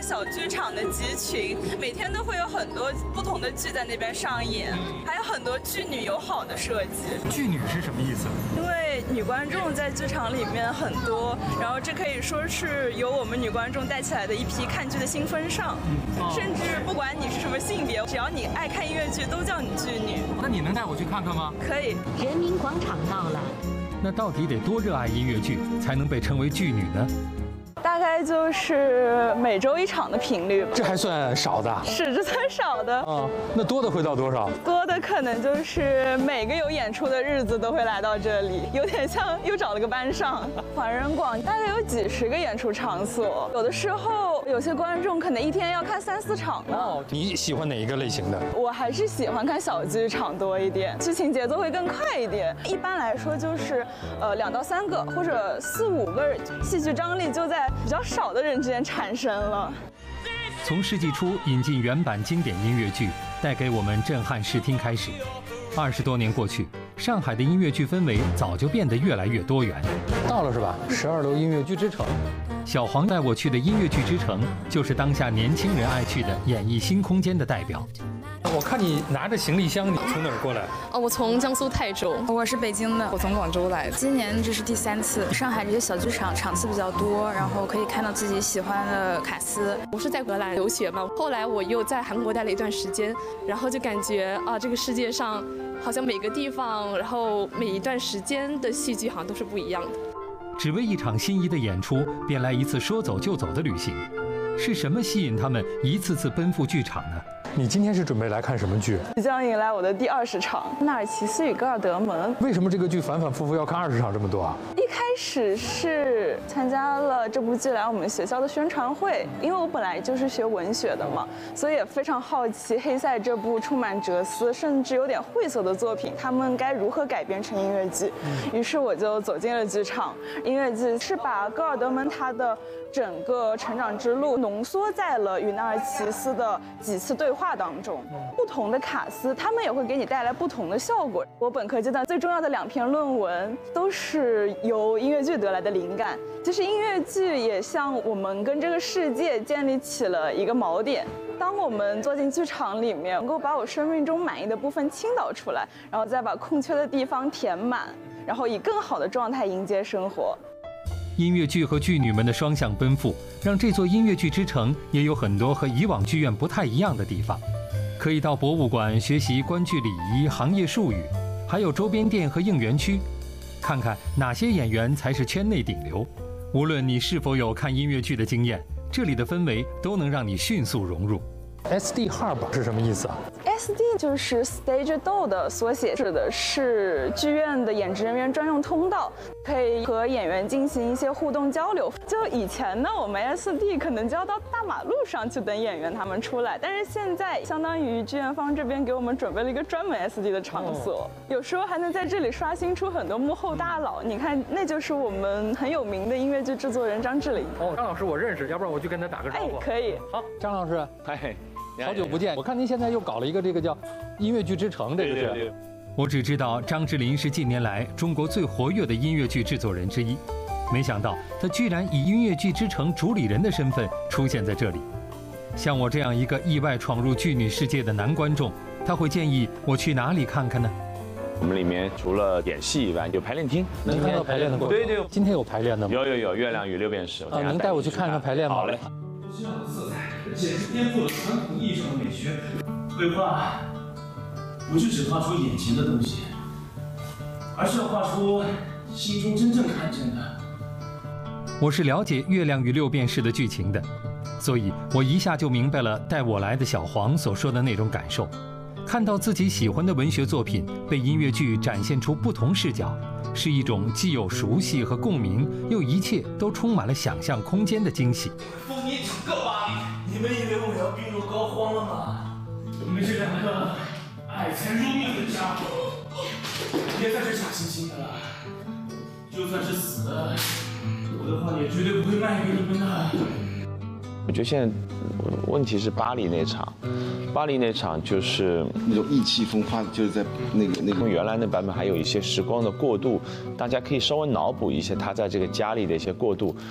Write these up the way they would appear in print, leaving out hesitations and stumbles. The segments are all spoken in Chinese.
小剧场的集群，每天都会有很多不同的剧在那边上演，还有很多剧女友好的设计。 剧女是什么意思？ 因为女观众在剧场里面很多，然后这可以说是由我们女观众带起来的一批看剧的新风尚。甚至不管你是什么性别，只要你爱看音乐剧，都叫你剧女。 那你能带我去看看吗？ 可以。 人民广场到了。 那到底得多热爱音乐剧，才能被称为剧女呢？ 大概就是每周1场的频率吧。 这还算少的？ 是，这算少的。 那多的会到多少？ 多的可能就是每个有演出的日子都会来到这里，有点像又找了个班上。环人广大概有几10个演出场所，有的时候有些观众可能一天要看3、4场呢。 你喜欢哪一个类型的？ 我还是喜欢看小剧场多一点，剧情节奏会更快一点。一般来说就是2到3个或者4、5个，戏剧张力就在比较少的人之间产生了。 从世纪初引进原版经典音乐剧，带给我们震撼视听开始，20多年过去，上海的音乐剧氛围早就变得越来越多元。到了是吧？12楼音乐剧之城，小黄带我去的音乐剧之城，就是当下年轻人爱去的演绎新空间的代表。我看你拿着行李箱，你从哪儿过来？ 我从江苏泰州。 我是北京的，我从广州来的。今年这是第3次。上海这些小剧场场次比较多，然后可以看到自己喜欢的卡司。 我是在荷兰留学嘛，后来我又在韩国待了一段时间，然后就感觉这个世界上好像每个地方，然后每一段时间的戏剧好像都是不一样的。 只为一场心仪的演出，便来一次说走就走的旅行，是什么吸引他们一次次奔赴剧场呢？你今天是准备来看什么剧？ 即将迎来我的第20场《纳尔齐斯与戈尔德门》。 为什么这个剧反反复复要看20场这么多啊？ 一开始是参加了这部剧来我们学校的宣传会，因为我本来就是学文学的嘛，所以也非常好奇黑塞这部充满哲思甚至有点晦涩的作品，他们该如何改编成音乐剧。于是我就走进了剧场。音乐剧是把戈尔德门他的整个成长之路浓缩在了与纳尔齐斯的几次对话当中。不同的卡司，他们也会给你带来不同的效果。我本科阶段最重要的2篇论文都是由音乐剧得来的灵感。其实音乐剧也像我们跟这个世界建立起了一个锚点。当我们坐进剧场里面，能够把我生命中满意的部分倾倒出来，然后再把空缺的地方填满，然后以更好的状态迎接生活。 音乐剧和剧女们的双向奔赴，让这座音乐剧之城也有很多和以往剧院不太一样的地方。可以到博物馆学习观剧礼仪、行业术语，还有周边店和应援区，看看哪些演员才是圈内顶流。无论你是否有看音乐剧的经验，这里的氛围都能让你迅速融入。SD Hub 是什么意思啊 ？SD 就是 Stage Door 的缩写，指的是剧院的演职人员专用通道，可以和演员进行一些互动交流。就以前呢，我们 SD 可能就要到大马路上去等演员他们出来，但是现在相当于剧院方这边给我们准备了一个专门 SD 的场所，有时候还能在这里刷新出很多幕后大佬。你看，那就是我们很有名的音乐剧制作人张智霖。 张老师我认识，要不然我去跟他打个招呼。 可以。 好，张老师，好久不见！我看您现在又搞了一个这个叫音乐剧之城，这个是。对。我只知道张智霖是近年来中国最活跃的音乐剧制作人之一，没想到他居然以音乐剧之城主理人的身份出现在这里。像我这样一个意外闯入剧女世界的男观众，他会建议我去哪里看看呢？ 我们里面除了演戏以外，有排练厅， 能看到排练的过程。 对。今天有排练的吗？ 有，月亮与六便士。 能带我去看看排练吗？ 好嘞。 这样的色彩显示颠覆了传统意义上的美学。绘画不是只画出眼前的东西，而是要画出心中真正看见的。 我是了解《月亮与六便士》的剧情的，所以我一下就明白了带我来的小黄所说的那种感受。看到自己喜欢的文学作品被音乐剧展现出不同视角，是一种既有熟悉和共鸣，又一切都充满了想象空间的惊喜。 风靡整个巴黎，你们以为我要病入膏肓了吗？你们这2个爱财如命的家伙，别再是假惺惺的了。就算是死了，我的话也绝对不会卖给你们的。 我觉得现在问题是巴黎那场。巴黎那场就是那种意气风发，就是在那个原来那版本还有一些时光的过渡，大家可以稍微脑补一些他在这个家里的一些过渡。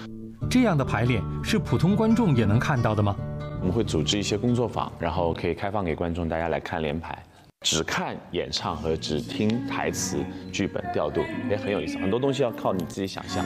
这样的排练是普通观众也能看到的吗？ 我们会组织一些工作坊，然后可以开放给观众大家来看连排。只看演唱和只听台词、剧本调度也很有意思，很多东西要靠你自己想象。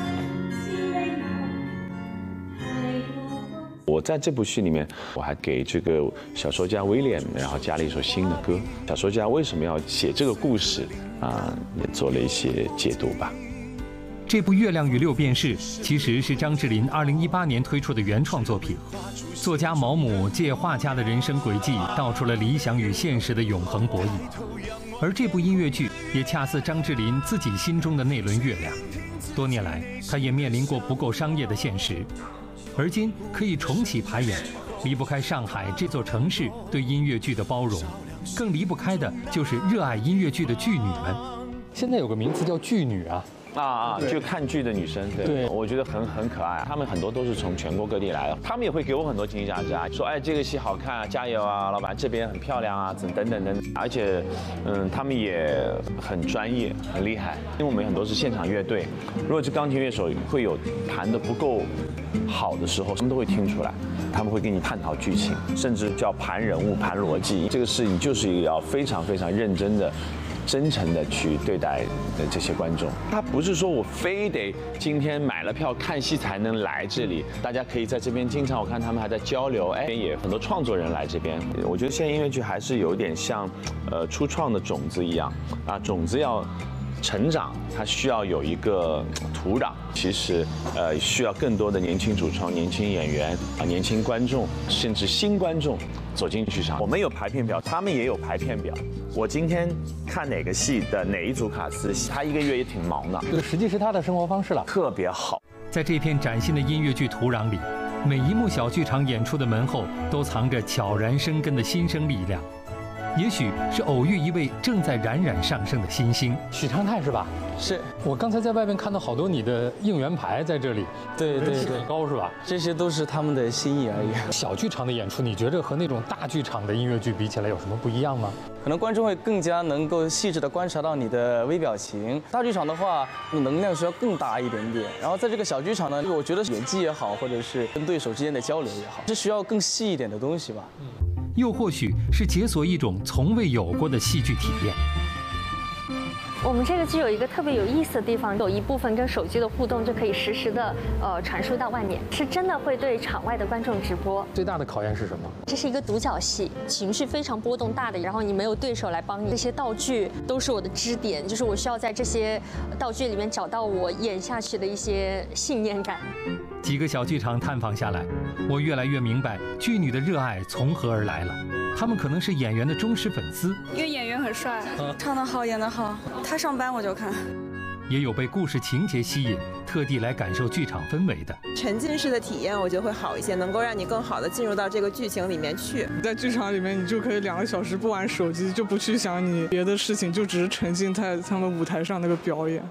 我在这部戏里面，我还给这个小说家威廉，然后加了一首新的歌。小说家为什么要写这个故事也做了一些解读吧。 这部《月亮与六便士》其实是张智霖2018年推出的原创作品。作家毛姆借画家的人生轨迹，道出了理想与现实的永恒博弈。而这部音乐剧也恰似张智霖自己心中的那轮月亮。多年来，他也面临过不够商业的现实，而今可以重启排演，离不开上海这座城市对音乐剧的包容，更离不开的就是热爱音乐剧的剧女们。 现在有个名词叫剧女啊。 就看剧的女生，对，我觉得很可爱。她们很多都是从全国各地来的，她们也会给我很多惊喜价值啊，说哎这个戏好看啊，加油啊，老板这边很漂亮啊，等等。而且，她们也很专业，很厉害。因为我们很多是现场乐队，如果是钢琴乐手会有弹得不够好的时候，他们都会听出来，他们会跟你探讨剧情，甚至叫盘人物、盘逻辑。这个事情就是一个要非常非常认真的。真诚的去对待的这些观众，他不是说我非得今天买了票看戏才能来这里，大家可以在这边经常我看他们还在交流，也很多创作人来这边。我觉得现在音乐剧还是有点像初创的种子一样种子要成长，它需要有一个土壤。其实需要更多的年轻主创、年轻演员年轻观众，甚至新观众走进剧场。我们有排片表，他们也有排片表。我今天看哪个戏的哪一组卡司，他一个月也挺忙的。 这个实际是他的生活方式了， 特别好。 在这片崭新的音乐剧土壤里，每一幕小剧场演出的门后都藏着悄然生根的新生力量。也许是偶遇一位正在冉冉上升的新星， 许昌泰是吧？ 是我刚才在外面看到好多你的应援牌在这里， 对， 很高是吧？ 这些都是他们的心意而已。 小剧场的演出，你觉着和那种大剧场的音乐剧比起来有什么不一样吗？ 可能观众会更加能够细致地观察到你的微表情。大剧场的话，能量需要更大一点点。然后在这个小剧场呢，我觉得演技也好，或者是跟对手之间的交流也好，是需要更细一点的东西吧。 又或许是解锁一种从未有过的戏剧体验。 我们这个剧有一个特别有意思的地方，有一部分跟手机的互动就可以实时的传输到外面，是真的会对场外的观众直播。 最大的考验是什么？ 这是一个独角戏，情绪非常波动大的，然后你没有对手来帮你，这些道具都是我的支点，就是我需要在这些道具里面找到我演下去的一些信念感。 几个小剧场探访下来，我越来越明白剧女的热爱从何而来了。他们可能是演员的忠实粉丝， 因为演员很帅，唱得好，演得好，他上班我就看。 也有被故事情节吸引，特地来感受剧场氛围的。 沉浸式的体验，我觉得会好一些，能够让你更好的进入到这个剧情里面去。 在剧场里面，你就可以2个小时不玩手机，就不去想你别的事情，就只是沉浸在他们舞台上那个表演。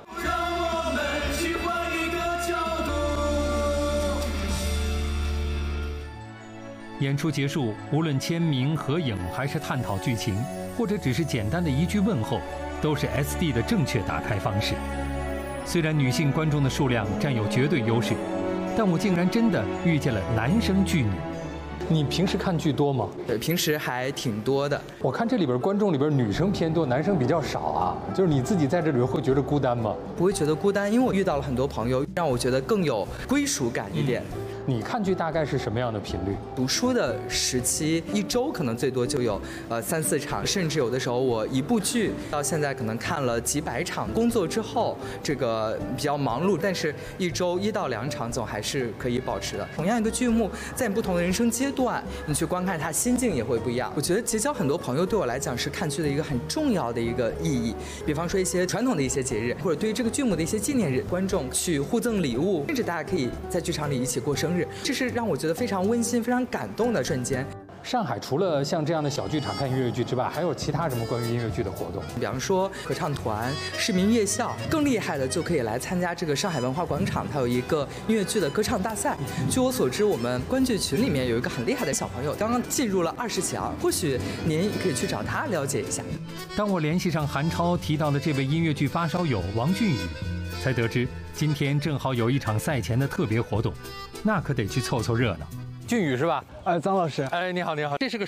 演出结束，无论签名、合影，还是探讨剧情，或者只是简单的一句问候，都是 SD 的正确打开方式。虽然女性观众的数量占有绝对优势，但我竟然真的遇见了男生剧女。 你平时看剧多吗？ 对，平时还挺多的。 我看这里边观众里边女生偏多，男生比较少啊。就是你自己在这里边会觉得孤单吗？ 不会觉得孤单，因为我遇到了很多朋友，让我觉得更有归属感一点。 你看剧大概是什么样的频率？ 读书的时期，1周可能最多就有3、4场，甚至有的时候我一部剧到现在可能看了几百场。工作之后这个比较忙碌，但是1周1到2场总还是可以保持的。同样一个剧目，在不同的人生阶段，你去观看它，心境也会不一样。我觉得结交很多朋友对我来讲是看剧的一个很重要的一个意义。比方说一些传统的一些节日，或者对于这个剧目的一些纪念日，观众去互赠礼物，甚至大家可以在剧场里一起过生日。这是让我觉得非常温馨、非常感动的瞬间。 上海除了像这样的小剧场看音乐剧之外，还有其他什么关于音乐剧的活动？ 比方说合唱团、市民夜校，更厉害的就可以来参加这个上海文化广场，它有一个音乐剧的歌唱大赛。据我所知，我们观剧群里面有一个很厉害的小朋友，刚刚进入了20强，或许您也可以去找他了解一下。 当我联系上韩超提到的这位音乐剧发烧友王俊宇，才得知今天正好有一场赛前的特别活动，那可得去凑凑热闹。 俊宇是吧？ 张老师。 你好，你好，这是个